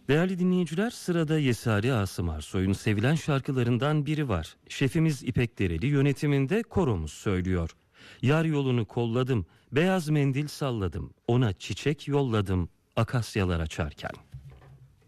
Değerli dinleyiciler, sırada Yesari Asım Arsoy'un sevilen şarkılarından biri var. Şefimiz İpek Dereli yönetiminde koromuz söylüyor. Yar yolunu kolladım, beyaz mendil salladım, ona çiçek yolladım, akasyalar açarken.